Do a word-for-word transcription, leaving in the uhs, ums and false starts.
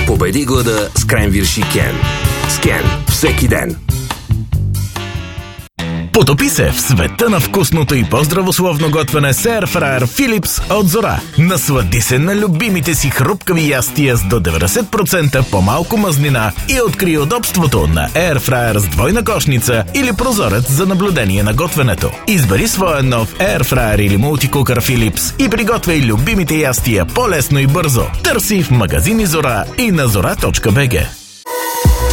Победи глада с кренвирши Кен. С Кен всеки ден. Потопи се в света на вкусното и по-здравословно готвене с Air Fryer Philips от Зора. Наслади се на любимите си хрупкави ястия с до деветдесет процента по-малко мазнина и откри удобството на Air Fryer с двойна кошница или прозорец за наблюдение на готвенето. Избери своя нов Air Fryer или мултикукър Philips и приготвяй любимите ястия по-лесно и бързо. Търси в магазини Зора и на зора точка би джи.